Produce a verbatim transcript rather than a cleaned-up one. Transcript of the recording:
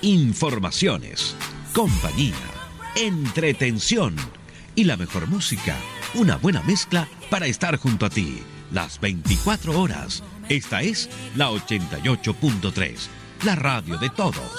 informaciones, compañía, entretención y la mejor música. Una buena mezcla para estar junto a ti las veinticuatro horas. Esta es la ochenta y ocho punto tres, la radio de todos.